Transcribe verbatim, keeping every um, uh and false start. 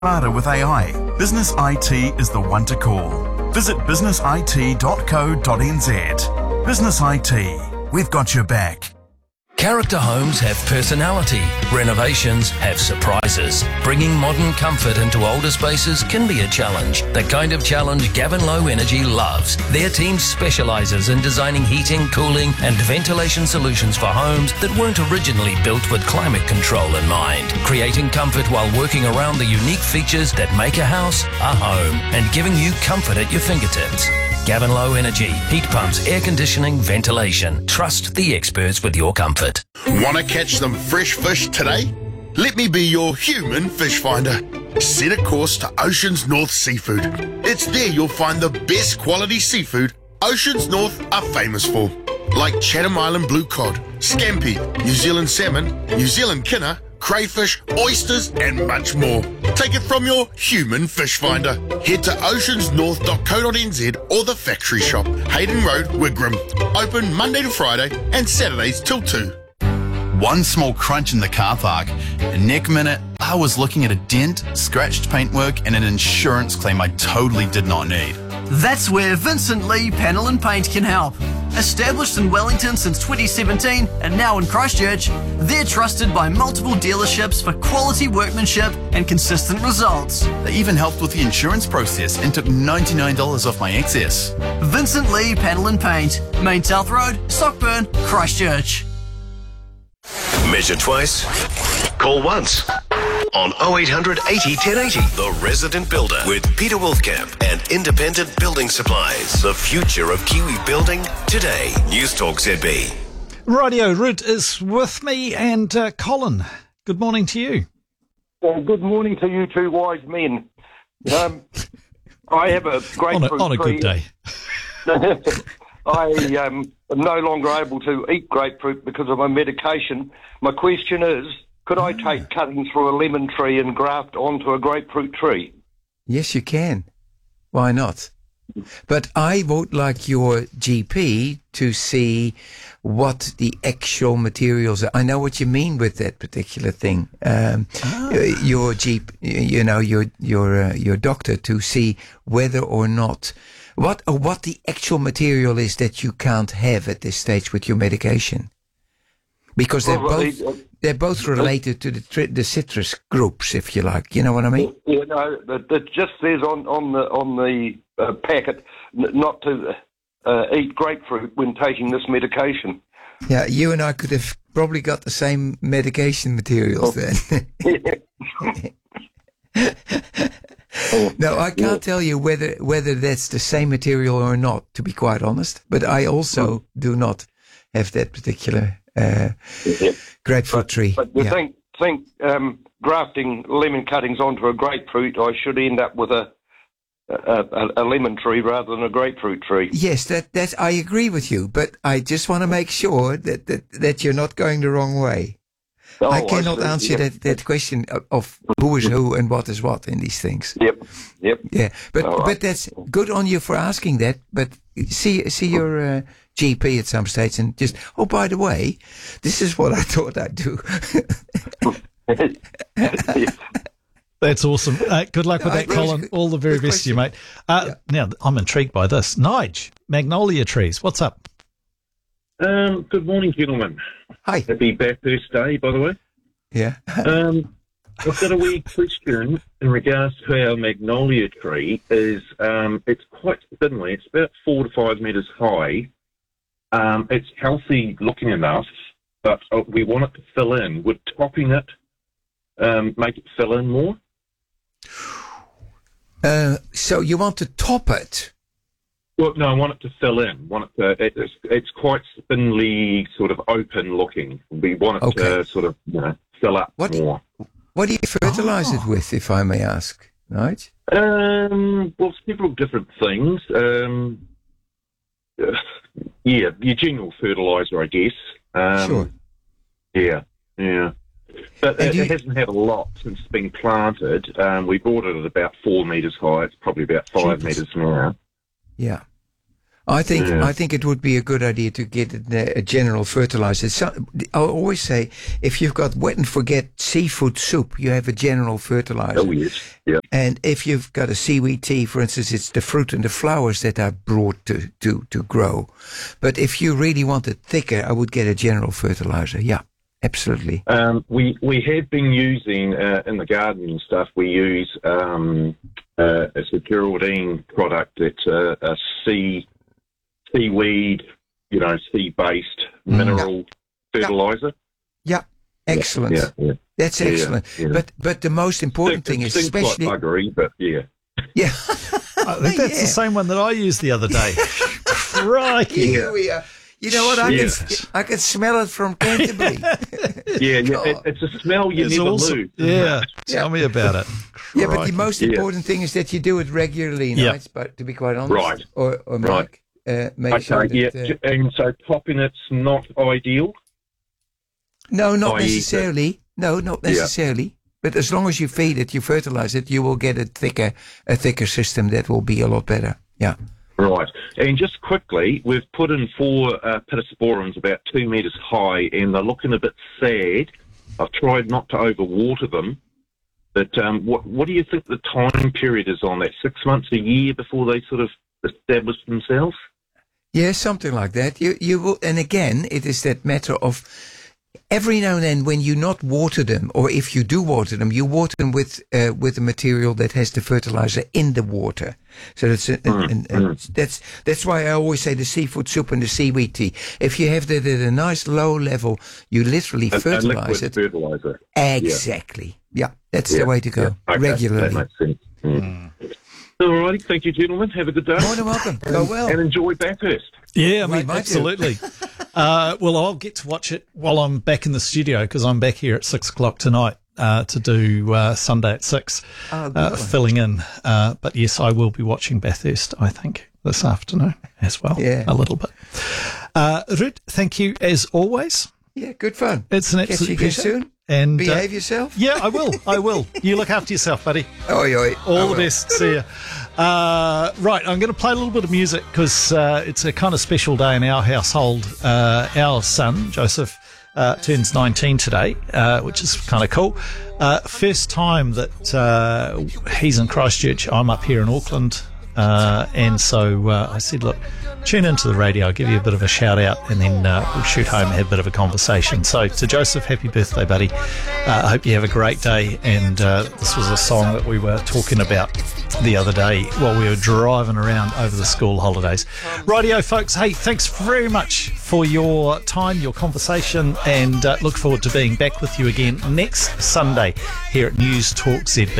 smarter with A I. Business I T is the one to call. Visit business I T dot co dot n z. Business I T, we've got your back. Character homes have personality. Renovations have surprises. Bringing modern comfort into older spaces can be a challenge. The kind of challenge Gavin Low Energy loves. Their team specialises in designing heating, cooling and ventilation solutions for homes that weren't originally built with climate control in mind. Creating comfort while working around the unique features that make a house a home and giving you comfort at your fingertips. Gavin Low Energy. Heat pumps, air conditioning, ventilation. Trust the experts with your comfort. Want to catch some fresh fish today? Let me be your human fish finder. Set a course to Oceans North Seafood. It's there you'll find the best quality seafood Oceans North are famous for. Like Chatham Island blue cod, scampi, New Zealand salmon, New Zealand kinner, crayfish, oysters and much more. Take it from your human fish finder. Head to oceans north dot co dot n z or the factory shop, Hayden Road, Wigram. Open Monday to Friday and Saturdays till two. One small crunch in the car park, and next minute I was looking at a dent, scratched paintwork and an insurance claim I totally did not need. That's where Vincent Lee Panel and Paint can help. Established in Wellington since twenty seventeen and now in Christchurch, they're trusted by multiple dealerships for quality workmanship and consistent results. They even helped with the insurance process and took ninety-nine dollars off my excess. Vincent Lee Panel and Paint, Main South Road, Stockburn, Christchurch. Measure twice, call once. On oh eight hundred eighty ten eighty, The Resident Builder with Peter Wolfcamp and Independent Building Supplies. The future of Kiwi building today. News Talk Z B. Radio Root is with me and uh, Colin. Good morning to you. Uh, good morning to you two wise men. Um, I have a great on a, on a good day. I um, am no longer able to eat grapefruit because of my medication. My question is, could I take cuttings from a lemon tree and graft onto a grapefruit tree? Yes, you can. Why not? But I would like your G P to see what the actual materials are. I know what you mean with that particular thing. Um, oh. Your G P, you know, your your uh, your doctor to see whether or not what or what the actual material is that you can't have at this stage with your medication, because they're well, both. Uh, They're both related to the tri- the citrus groups, if you like. You know what I mean? You know, it just says on, on the on the uh, packet n- not to uh, eat grapefruit when taking this medication. Yeah, you and I could have probably got the same medication materials then. No, I can't yeah. tell you whether whether that's the same material or not, to be quite honest. But I also oh. do not have that particular uh, yeah. grapefruit but, tree. But you yeah. think think um, grafting lemon cuttings onto a grapefruit, I should end up with a a, a a lemon tree rather than a grapefruit tree. Yes, that that I agree with you, but I just want to make sure that that, that you're not going the wrong way. Oh, I cannot I answer yeah. that, that question of who is who and what is what in these things. Yep, yep. Yeah, but right. but that's good on you for asking that. But see see your uh, G P at some stage and just, oh, by the way, this is what I thought I'd do. That's awesome. Uh, good luck with that, Colin. All the very best to you, mate. Uh, yeah. Now, I'm intrigued by this. Nige, magnolia trees, what's up? Um, good morning, gentlemen. Hi. Happy Bathurst Day, by the way. Yeah. um, I've got a wee question in regards to our magnolia tree. Is um, it's quite thinly. It's about four to five metres high. Um, it's healthy looking enough, but uh, we want it to fill in. Would topping it um, make it fill in more? Uh, so you want to top it? Well, no, I want it to fill in. Want it to, it, it's, it's quite thinly sort of open looking. We want it okay. to sort of you know, fill up what more. Do you, what do you fertilise oh. it with, if I may ask? Right? Um, well, several different things. Um, uh, yeah, your general fertiliser, I guess. Um, sure. Yeah, yeah. But it, you, it hasn't had a lot since it's been planted. Um, we bought it at about four metres high. It's probably about five metres now. Yeah. I think Yeah. I think it would be a good idea to get a, a general fertilizer. So, I'll always say, if you've got wet and forget seafood soup, you have a general fertilizer. Oh, yes. Yeah. And if you've got a seaweed tea, for instance, it's the fruit and the flowers that are brought to, to, to grow. But if you really want it thicker, I would get a general fertilizer. Yeah, absolutely. Um, we we have been using uh, in the garden and stuff. We use um, uh, it's a Geraldine product. It's a, a sea seaweed, you know, sea-based mineral fertilizer. Yeah, excellent. Yeah, yeah. That's Yeah, excellent. yeah. But but the most important thing is, Seems especially quite buggery, but yeah. yeah. I think that's Yeah. the same one that I used the other day. Crikey. Here we are. You know what? I Yeah. can I can smell it from Canterbury. Yeah, yeah, it, it's a smell you It's never awesome. lose. Yeah, tell me about it. Yeah, but the Crikey. most Yeah. important thing is that you do it regularly, Yeah. nights, but to be quite honest. Right. Or, or Right. Mike, uh, make sure Okay, yeah, that, uh, and so popping it's not ideal. no, not I E, necessarily. No, not necessarily. But as long as you feed it, you fertilize it, you will get a thicker, a thicker system that will be a lot better. Yeah. Right. And just quickly, we've put in four uh, pittosporums about two metres high, and they're looking a bit sad. I've tried not to overwater them, but um, what what do you think the time period is on that? Six months, a year before they sort of establish themselves? Yeah, something like that. You you will, and again, it is that matter of every now and then when you not water them, or if you do water them, you water them with uh, with a material that has the fertilizer in the water. So that's a, Mm, and, and mm. that's that's why I always say the seafood soup and the seaweed tea. If you have that at a nice low level, you literally A, a fertilize liquid it. fertilizer. Exactly. Yeah, that's Yeah, the way to go. yeah. Okay, Regularly. That makes sense. Mm. All righty. Thank you, gentlemen. Have a good day. More than welcome. Go well. And enjoy Bathurst. Yeah, I We mean, might do. absolutely. uh, well, I'll get to watch it while I'm back in the studio because I'm back here at six o'clock tonight uh, to do uh, Sunday at six, Oh, good uh, one. filling in. Uh, but yes, I will be watching Bathurst, I think, this afternoon as well. Yeah. A little bit. Uh, Ruth, thank you as always. Yeah, good fun. It's an Catch absolute you again pleasure. soon. And uh, Behave yourself. yeah, I will. I will. You look after yourself, buddy. Oi, oi. All I the will. best. See ya. Uh, right, I'm going to play a little bit of music because uh, it's a kind of special day in our household. Uh, our son, Joseph, uh, turns nineteen today, uh, which is kind of cool. Uh, first time that uh, he's in Christchurch. I'm up here in Auckland. Uh, and so uh, I said, look, tune into the radio, I'll give you a bit of a shout out, and then uh, we'll shoot home and have a bit of a conversation. So to Joseph, happy birthday, buddy. Uh, I hope you have a great day. And uh, this was a song that we were talking about the other day while we were driving around over the school holidays. Rightio, folks. Hey, thanks very much for your time, your conversation, and uh, look forward to being back with you again next Sunday here at News Talk Z B.